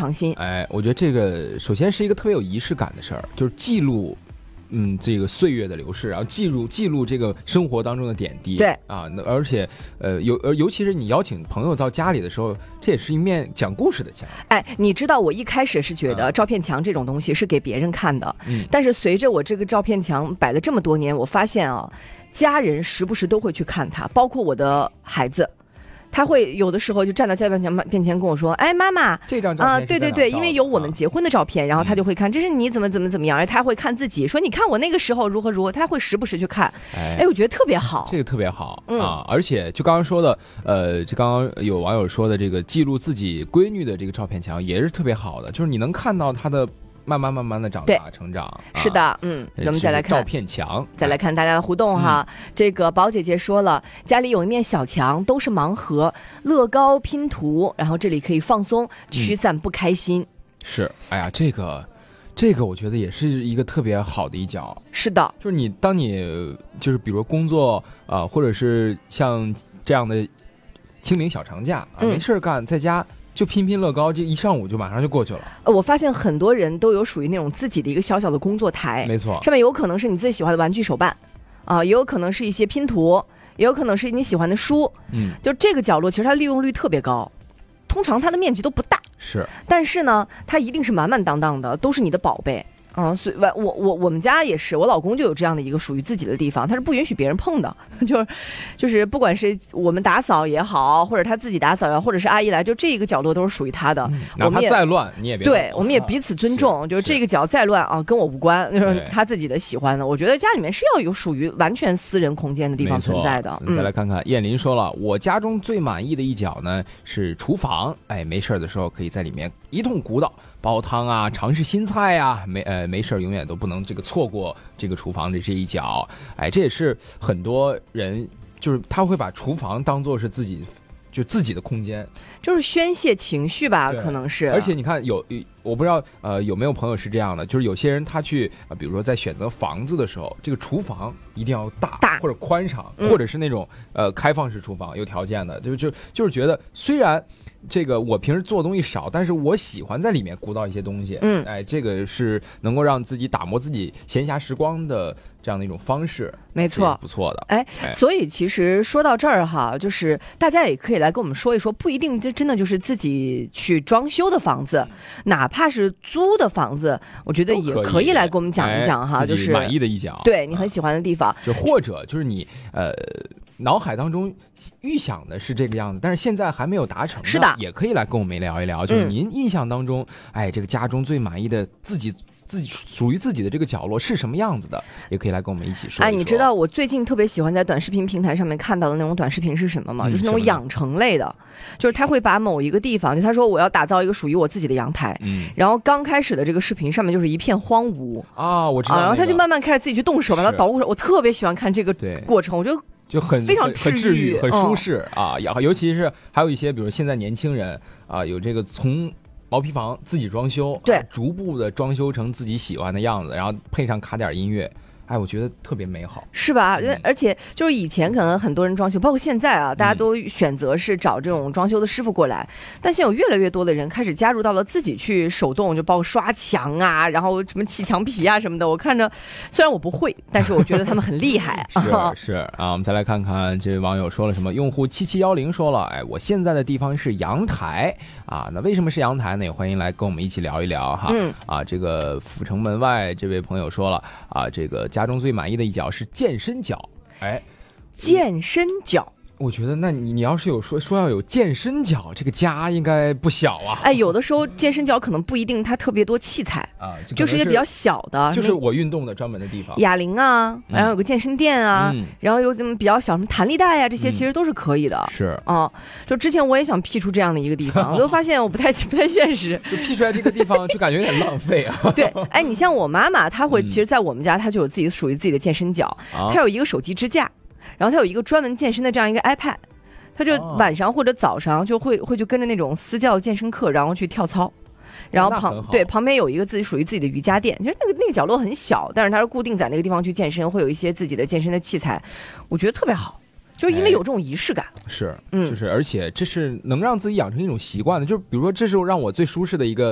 常新。 我觉得这个首先是一个特别有仪式感的事儿，就是记录这个岁月的流逝，然后记录这个生活当中的点滴。 对啊，而且尤其是你邀请朋友到家里的时候，这也是一面讲故事的墙。 你知道我一开始是觉得照片墙这种东西是给别人看的，但是随着我这个照片墙摆了这么多年，我发现啊，家人时不时都会去看它，包括我的孩子。他会有的时候就站到照片墙面前跟我说：“哎，妈妈， 这张照片对，因为有我们结婚的照片，然后他就会看，这是你怎么样，而他会看自己，说你看我那个时候如何，他会时不时去看。我觉得特别好， 这个特别好啊！而且就刚刚说的，就刚刚有网友说的这个记录自己闺女的这个照片墙也是特别好的，就是你能看到她的慢慢的长大成长。 是的，咱们再来看照片墙， 再来看大家的互动哈。这个宝姐姐说了，家里有一面小墙，都是盲盒、乐高拼图，然后这里可以放松，驱散不开心。 是，这个我觉得也是一个特别好的一角。 是的， 就是当你就是比如工作或者是像这样的清明小长假没事干，在家就拼乐高，这一上午就马上就过去了。 我发现很多人都有属于那种自己的一个小小的工作台， 没错， 上面有可能是你最喜欢的玩具手办也有可能是一些拼图，也有可能是你喜欢的书。就这个角落其实它利用率特别高，通常它的面积都不大， 是， 但是呢它一定是满满当当的，都是你的宝贝。所以我们家也是，我老公就有这样的一个属于自己的地方，他是不允许别人碰的，就是不管是我们打扫也好，或者他自己打扫也好，或者是阿姨来，就这一个角落都是属于他的。 哪怕再乱你也别对，我们也彼此尊重，就是这个角再乱跟我无关，就是他自己的喜欢的。我觉得家里面是要有属于完全私人空间的地方存在的。 再来看看燕林说了，我家中最满意的一角呢是厨房，没事的时候可以在里面一通鼓捣，煲汤啊，尝试新菜啊，没事永远都不能这个错过这个厨房的这一角。这也是很多人就是他会把厨房当作是自己的空间， 就是宣泄情绪吧，可能是。 而且你看我不知道有没有朋友是这样的，就是有些人他去比如说在选择房子的时候，这个厨房一定要大或者宽敞，或者是那种开放式厨房有条件的，就是觉得虽然这个我平时做东西少，但是我喜欢在里面鼓捣一些东西。这个是能够让自己打磨自己闲暇时光的这样的一种方式。 没错， 不错的。 所以其实说到这儿哈，就是大家也可以来跟我们说一说，不一定真的就是自己去装修的房子，哪怕是租的房子，我觉得也可以来跟我们讲一讲哈，就是满意的一角， 对你很喜欢的地方， 就或者就是你脑海当中预想的是这个样子，但是现在还没有达成的， 是的， 也可以来跟我们聊一聊，就是您印象当中，这个家中最满意的自己属于自己的这个角落是什么样子的，也可以来跟我们一起说一说。 你知道我最近特别喜欢在短视频平台上面看到的那种短视频是什么吗？就是那种养成类的，就是他会把某一个地方，就他说我要打造一个属于我自己的阳台，然后刚开始的这个视频上面就是一片荒芜我知道， 然后他就慢慢开始自己去动手，把它捣鼓手。我特别喜欢看这个过程，我觉得就非常治愈，很舒适尤其是还有一些比如现在年轻人有这个从毛坯房自己装修， 对， 逐步的装修成自己喜欢的样子，然后配上卡点音乐，我觉得特别美好， 是吧？而且就是以前可能很多人装修，包括现在大家都选择是找这种装修的师傅过来，但现在有越来越多的人开始加入到了自己去手动，就包括刷墙然后什么砌墙皮什么的。我看着虽然我不会，但是我觉得他们很厉害。 是我们再来看看这位网友说了什么。用户7710说了，我现在的地方是阳台那为什么是阳台呢？也欢迎来跟我们一起聊一聊哈。这个阜成门外这位朋友说了这个家中最满意的一角是健身角。 健身角， 我觉得那你要是有说要有健身角，这个家应该不小有的时候健身角可能不一定它特别多器材就是一些比较小的， 就是我运动的专门的地方， 哑铃然后有个健身垫然后有什么比较小什么弹力带这些其实都是可以的。 是就之前我也想辟出这样的一个地方，我就发现我不太现实， 就辟出来这个地方就感觉有点浪费对，你像我妈妈，她会其实在我们家她就有自己属于自己的健身角，她有一个手机支架，然后他有一个专门健身的这样一个 iPad， 他就晚上或者早上就会就跟着那种私教健身课，然后去跳操，然后旁边有一个自己属于自己的瑜伽垫，就是那个角落很小，但是他是固定在那个地方去健身，会有一些自己的健身的器材，我觉得特别好。就是因为有这种仪式感， 就是而且这是能让自己养成一种习惯的，就是比如说这是让我最舒适的一个